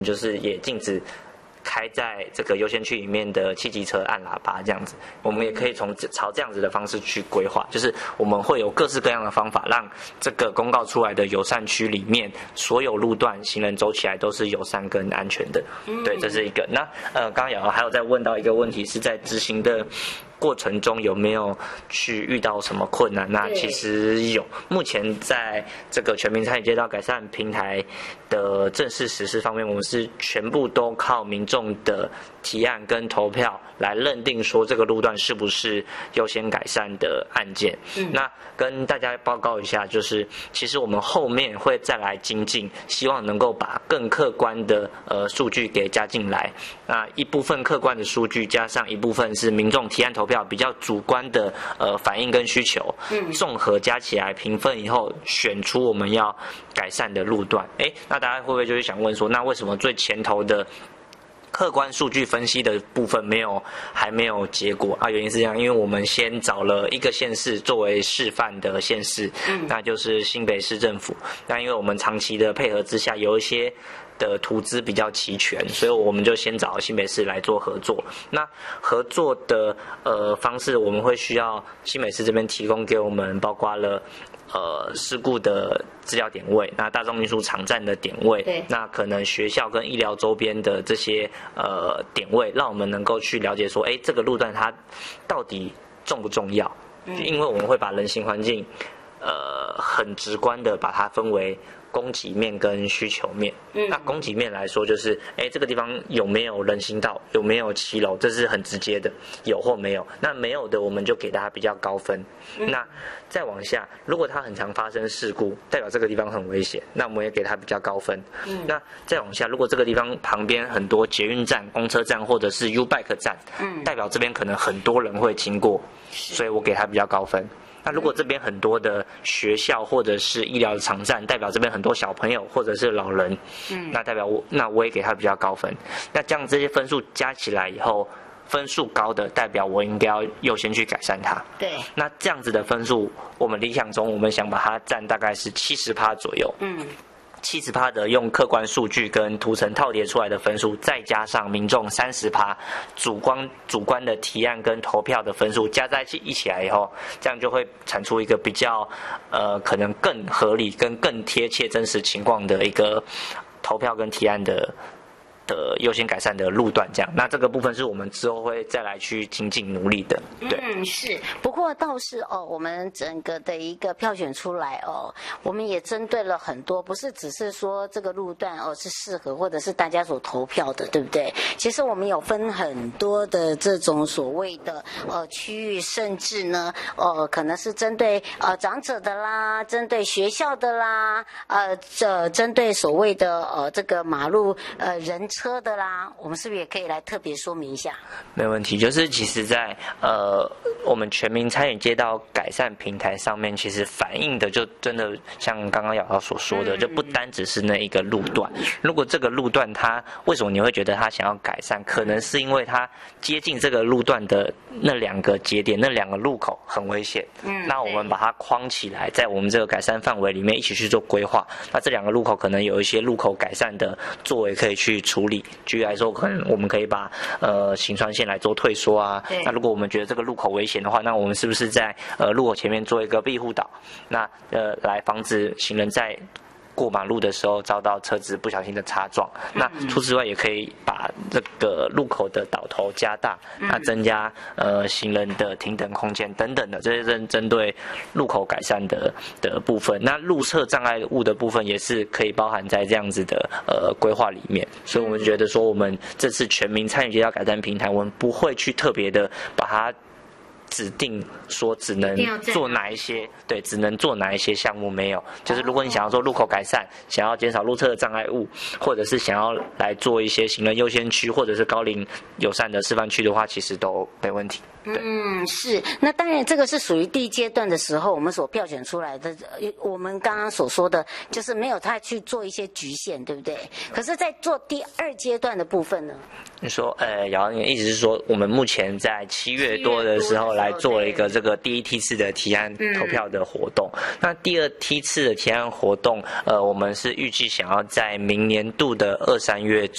就是也禁止开在这个优先区里面的汽机车按喇叭这样子，我们也可以朝这样子的方式去规划，就是我们会有各式各样的方法，让这个公告出来的友善区里面所有路段行人走起来都是友善跟安全的。对，这是一个。那刚刚瑶还有再问到一个问题，是在执行的过程中有没有去遇到什么困难？那其实有，目前在这个全民参与街道改善平台的正式实施方面，我们是全部都靠民众的提案跟投票来认定说这个路段是不是优先改善的案件。那跟大家报告一下，就是其实我们后面会再来精进，希望能够把更客观的数据给加进来。那一部分客观的数据加上一部分是民众提案投票比较主观的反应跟需求，综合加起来评分以后，选出我们要改善的路段。那大家会不会就是想问说，那为什么最前头的客观数据分析的部分还没有结果啊？原因是这样，因为我们先找了一个县市作为示范的县市，那就是新北市政府。那因为我们长期的配合之下，有一些的图资比较齐全，所以我们就先找新北市来做合作。那合作的方式，我们会需要新北市这边提供给我们，包括了事故的资料点位，那大众运输场站的点位，那可能学校跟医疗周边的这些点位，让我们能够去了解说，这个路段它到底重不重要？因为我们会把人行环境很直观的把它分为供给面跟需求面。那供给面来说，就是这个地方有没有人行道，有没有骑楼，这是很直接的，有或没有。那没有的，我们就给它比较高分。那再往下，如果它很常发生事故，代表这个地方很危险，那我们也给它比较高分。那再往下，如果这个地方旁边很多捷运站、公车站或者是 U-Bike 站，代表这边可能很多人会经过，所以我给它比较高分。那如果这边很多的学校或者是医疗的场站，代表这边很多小朋友或者是老人，那代表我也给他比较高分。那这样这些分数加起来以后，分数高的代表我应该要优先去改善它。对。那这样子的分数，我们理想中我们想把它占大概是70%左右。70%的用客观数据跟图层套叠出来的分数，再加上民众30%主观的提案跟投票的分数加在一起来以后，这样就会产出一个比较可能更合理跟更贴切真实情况的一个投票跟提案的优先改善的路段，这样。那这个部分是我们之后会再来去精进努力的。对， 是。不过倒是我们整个的一个票选出来我们也针对了很多，不是只是说这个路段是适合或者是大家所投票的，对不对？其实我们有分很多的这种所谓的区域，甚至呢可能是针对长者的啦，针对学校的啦，针对所谓的这个马路人车的啦，我们是不是也可以来特别说明一下？ 没问题，就是其实在我们全民参与街道改善平台上面，其实反映的就真的像刚刚瑶瑶所说的，就不单只是那一个路段。如果这个路段它为什么你会觉得它想要改善，可能是因为它接近这个路段的那2个节点、那2个路口很危险。那我们把它框起来，在我们这个改善范围里面一起去做规划。那这2个路口可能有一些路口改善的作为可以去处理。举例来说，可能我们可以把行船线来做退缩啊。那如果我们觉得这个路口危险的话，那我们是不是在路口前面做一个庇护岛？那来防止行人在过马路的时候遭到车子不小心的擦撞。那除此之外，也可以把这个路口的岛头加大，那增加行人的停等空间等等的，这些是针对路口改善的部分。那路侧障碍物的部分也是可以包含在这样子的规划里面。所以我们觉得说，我们这次全民参与街道改善平台，我们不会去特别的把它指定说只能做哪一些，对，只能做哪一些项目，没有。就是如果你想要做路口改善，想要减少路侧的障碍物，或者是想要来做一些行人优先区，或者是高龄友善的示范区的话，其实都没问题。 是。那当然，这个是属于第一阶段的时候我们所票选出来的。我们刚刚所说的，就是没有他去做一些局限，对不对？可是，在做第2阶段的部分呢？ 你说，姚你的意思是说，我们目前在7月多的时候来做了一个这个第一梯次的提案投票的活动。那第二梯次的提案活动，我们是预计想要在明年度的2、3月